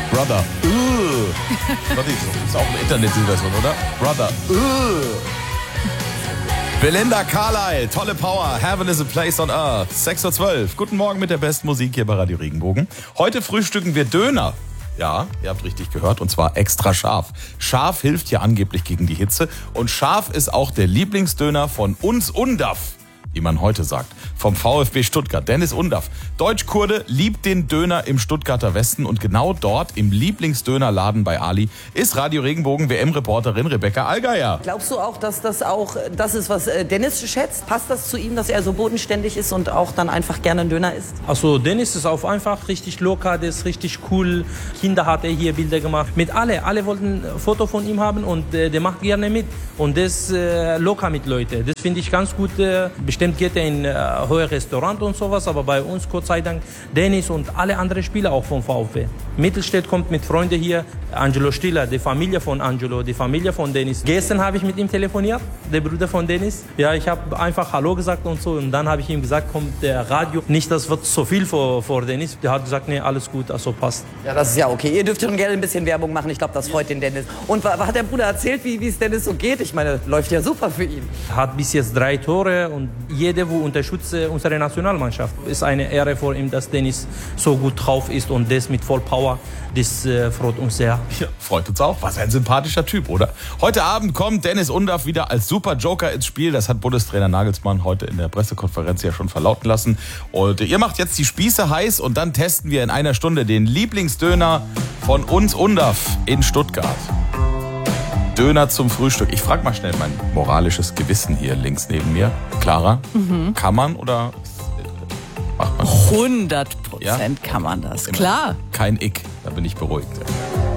Brother. Das ist auch eine Internet-Version, oder? Brother. Belinda Carlisle, tolle Power. Heaven is a place on earth. 6:12 Uhr. Guten Morgen mit der besten Musik hier bei Radio Regenbogen. Heute frühstücken wir Döner. Ja, ihr habt richtig gehört, und zwar extra scharf. Scharf hilft ja angeblich gegen die Hitze und scharf ist auch der Lieblingsdöner von uns Undav, wie man heute sagt, vom VfB Stuttgart. Dennis Undav, Deutsch-Kurde, liebt den Döner im Stuttgarter Westen und genau dort im Lieblingsdönerladen bei Ali ist Radio Regenbogen WM-Reporterin Rebecca Allgeier. Glaubst du auch, dass das ist, was Dennis schätzt? Passt das zu ihm, dass er so bodenständig ist und auch dann einfach gerne einen Döner isst? Also Dennis ist auch einfach richtig locker, der ist richtig cool. Kinder hat er hier Bilder gemacht. Mit alle wollten ein Foto von ihm haben und der macht gerne mit. Und der ist locker mit Leuten. Das finde ich ganz gut. Bestimmt geht er in hohe Restaurant und sowas, aber bei uns, Gott sei Dank, Dennis und alle anderen Spieler auch vom VfB. Mittelstädt kommt mit Freunden hier, Angelo Stiller, die Familie von Angelo, die Familie von Dennis. Gestern habe ich mit ihm telefoniert, der Bruder von Dennis. Ja, ich habe einfach Hallo gesagt und so und dann habe ich ihm gesagt, kommt der Radio, nicht, das wird so viel vor Dennis. Der hat gesagt, nee, alles gut, also passt. Ja, das ist ja okay. Ihr dürft schon gerne ein bisschen Werbung machen, ich glaube, das freut den Dennis. Und hat der Bruder erzählt, wie es Dennis so geht? Ich meine, läuft ja super für ihn. Hat bis jetzt 3 Tore und jeder, der unterstützt unsere Nationalmannschaft. Ist eine Ehre für ihn, dass Dennis so gut drauf ist und das mit voll Power. Das freut uns sehr. Ja, freut uns auch. Was ein sympathischer Typ, oder? Heute Abend kommt Dennis Undav wieder als Super Joker ins Spiel. Das hat Bundestrainer Nagelsmann heute in der Pressekonferenz ja schon verlauten lassen. Und ihr macht jetzt die Spieße heiß und dann testen wir in einer Stunde den Lieblingsdöner von uns Undav in Stuttgart. Döner zum Frühstück. Ich frage mal schnell mein moralisches Gewissen hier links neben mir. Clara, kann man oder macht man? 100% ja? Kann man das, klar. Kein Ick, da bin ich beruhigt.